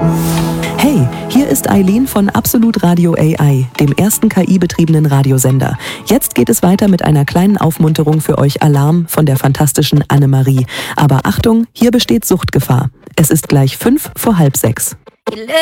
Hey, hier ist Eileen von Absolut Radio AI, dem ersten KI-betriebenen Radiosender. Jetzt geht es weiter mit einer kleinen Aufmunterung für euch Alarm von der fantastischen Annemarie. Aber Achtung, hier besteht Suchtgefahr. Es ist gleich 5 vor halb 6.